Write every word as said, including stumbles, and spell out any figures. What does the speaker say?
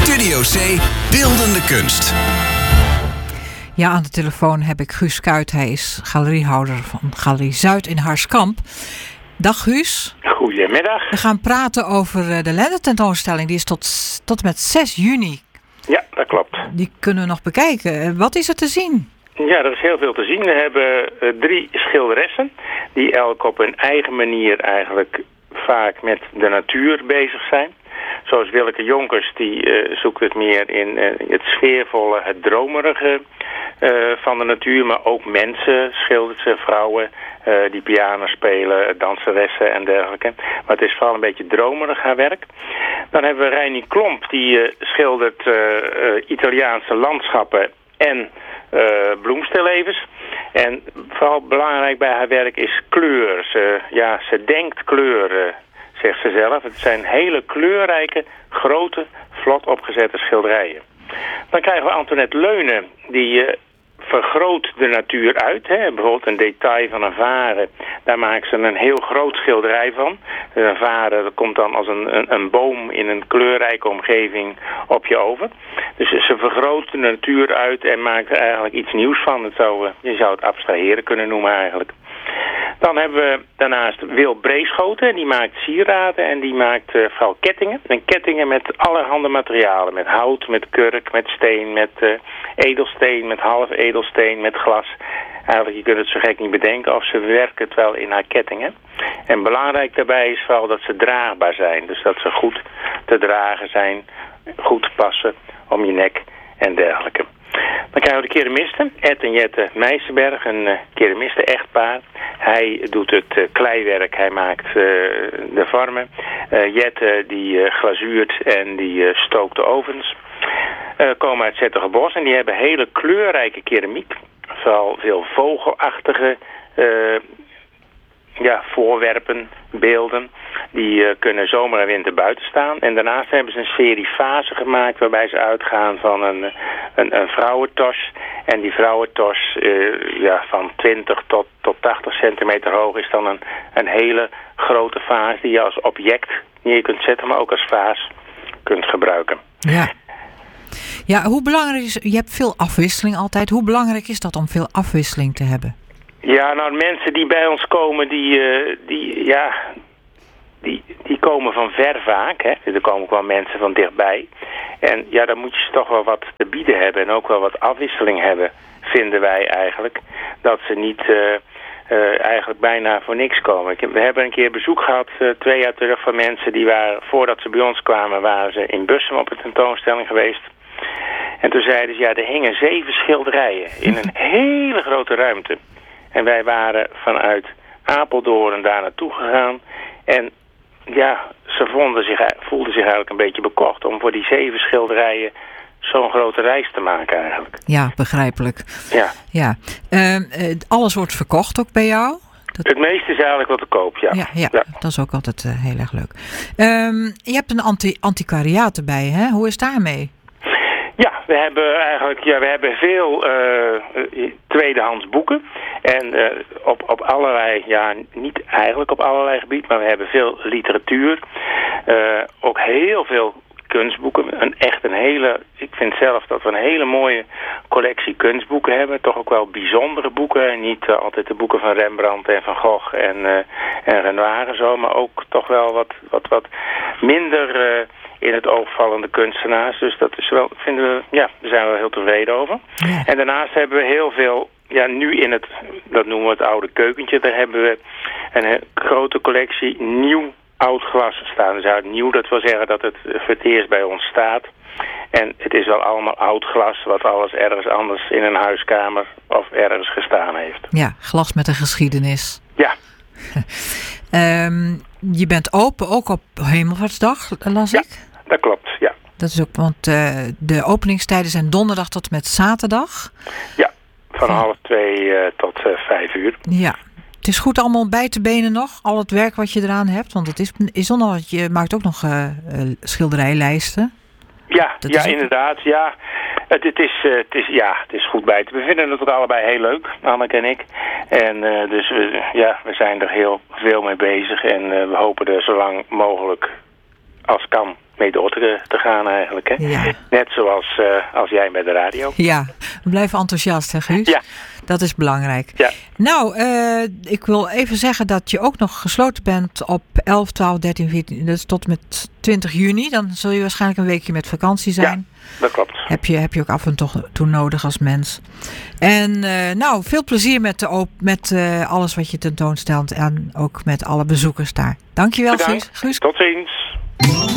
Studio C, beeldende kunst. Ja, aan de telefoon heb ik Guus Kuyt. Hij is galeriehouder van Galerie Zuid in Harskamp. Dag Guus. Goedemiddag. We gaan praten over de lendententoonstelling. Die is tot, tot en met zes juni. Ja, dat klopt. Die kunnen we nog bekijken. Wat is er te zien? Ja, er is heel veel te zien. We hebben uh, drie schilderessen die elk op hun eigen manier eigenlijk vaak met de natuur bezig zijn. Zoals Willeke Jonkers, die uh, zoekt het meer in uh, het sfeervolle, het dromerige uh, van de natuur. Maar ook mensen schildert ze, vrouwen uh, die piano spelen, danseressen en dergelijke. Maar het is vooral een beetje dromerig haar werk. Dan hebben we Reini Klomp, die uh, schildert uh, uh, Italiaanse landschappen en uh, bloemstillevens. En vooral belangrijk bij haar werk is kleur. Ze, ja, ze denkt kleur, uh, zegt ze zelf. Het zijn hele kleurrijke, grote, vlot opgezette schilderijen. Dan krijgen we Antoinette Leunen, die uh, vergroot de natuur uit. Hè. Bijvoorbeeld een detail van een varen. Daar maakt ze een heel groot schilderij van. Een varen dat komt dan als een, een, een boom in een kleurrijke omgeving op je over. Dus ze vergroot de natuur uit en maakt er eigenlijk iets nieuws van. Het zou, je zou het abstraheren kunnen noemen eigenlijk. Dan hebben we daarnaast Wil Breeschoten. Die maakt sieraden en die maakt uh, vooral kettingen. En kettingen met allerhande materialen. Met hout, met kurk, met steen, met uh, edelsteen, met half edelsteen, met glas. Eigenlijk, je kunt het zo gek niet bedenken of ze werken het wel in haar kettingen. En belangrijk daarbij is vooral dat ze draagbaar zijn. Dus dat ze goed te dragen zijn, goed passen om je nek en dergelijke. Dan krijgen we de keramisten, Ed en Jette Meijsenberg, een uh, keramisten-echtpaar. Hij doet het uh, kleiwerk, hij maakt uh, de vormen. Uh, Jette die uh, glazuurt en die uh, stookt de ovens. Uh, komen uit Zettergebos en die hebben hele kleurrijke keramiek. Vooral veel vogelachtige uh, ja, voorwerpen, beelden. Die uh, kunnen zomer en winter buiten staan. En daarnaast hebben ze een serie vazen gemaakt waarbij ze uitgaan van een, een, een vrouwentos. En die vrouwentos uh, ja, van twintig tot, tot tachtig centimeter hoog is dan een, een hele grote vaas die je als object neer kunt zetten, maar ook als vaas kunt gebruiken. Ja. Ja, hoe belangrijk is, je hebt veel afwisseling altijd. Hoe belangrijk is dat om veel afwisseling te hebben? Ja, nou mensen die bij ons komen, die, uh, die, ja, die, die komen van ver vaak. Hè? Er komen ook wel mensen van dichtbij. En ja, dan moet je toch wel wat te bieden hebben en ook wel wat afwisseling hebben, vinden wij eigenlijk. Dat ze niet uh, uh, eigenlijk bijna voor niks komen. Ik heb, we hebben een keer bezoek gehad, uh, twee jaar terug, van mensen die waren, voordat ze bij ons kwamen, waren ze in Bussum op een tentoonstelling geweest. En toen zeiden ze, ja, er hingen zeven schilderijen in een hele grote ruimte. En wij waren vanuit Apeldoorn daar naartoe gegaan. En ja, ze vonden zich, voelden zich eigenlijk een beetje bekocht om voor die zeven schilderijen zo'n grote reis te maken eigenlijk. Ja, begrijpelijk. Ja. ja. Uh, uh, alles wordt verkocht ook bij jou? Dat... Het meeste is eigenlijk wat te koop, ja. Ja, ja, ja. Dat is ook altijd uh, heel erg leuk. Um, je hebt een anti- antiquariaat erbij, hè? Hoe is het daarmee? Ja, we hebben eigenlijk ja, we hebben veel uh, tweedehands boeken. En uh, op, op allerlei, ja, niet eigenlijk op allerlei gebieden, maar we hebben veel literatuur. Uh, ook heel veel kunstboeken. Een, echt een hele, ik vind zelf dat we een hele mooie collectie kunstboeken hebben. Toch ook wel bijzondere boeken. Niet uh, altijd de boeken van Rembrandt en Van Gogh en, uh, en Renoir en zo, maar ook toch wel wat, wat, wat minder... Uh, in het oogvallende kunstenaars. Dus dat is wel, vinden we, ja, daar zijn we wel heel tevreden over. Ja. En daarnaast hebben we heel veel, ja, nu in het, dat noemen we het oude keukentje, daar hebben we een grote collectie nieuw oud glas staan. Dus uit nieuw, dat wil zeggen dat het voor het eerst bij ons staat. En het is wel allemaal oud glas, wat alles ergens anders in een huiskamer of ergens gestaan heeft. Ja, glas met een geschiedenis. Ja. um, je bent open, ook op Hemelvaartsdag, las ja. ik? Dat klopt, ja. Dat is ook, want uh, de openingstijden zijn donderdag tot met zaterdag. Ja, van ja. half twee uh, tot uh, vijf uur. Ja, het is goed allemaal bij te benen nog, al het werk wat je eraan hebt. Want het is, is nog, je maakt ook nog uh, uh, schilderijlijsten. Ja, ja ook... inderdaad, ja. Het, het, is, uh, het, is, ja, het is goed bij te. We vinden het ook allebei heel leuk, Anneke en ik. En uh, dus uh, ja, we zijn er heel veel mee bezig. En uh, we hopen er zo lang mogelijk als kan mee door te, te gaan eigenlijk. Hè? Ja. Net zoals uh, als jij met de radio. Ja, we blijven enthousiast, hè Guus? Ja. Dat is belangrijk. Ja. Nou, uh, ik wil even zeggen dat je ook nog gesloten bent op elf, twaalf, dertien, veertien, dus tot met twintig juni. Dan zul je waarschijnlijk een weekje met vakantie zijn. Ja, dat klopt. Heb je, heb je ook af en toe nodig als mens. En uh, nou, veel plezier met, de op, met uh, alles wat je tentoonstelt en ook met alle bezoekers daar. Dankjewel, Guus. Guus. Tot ziens.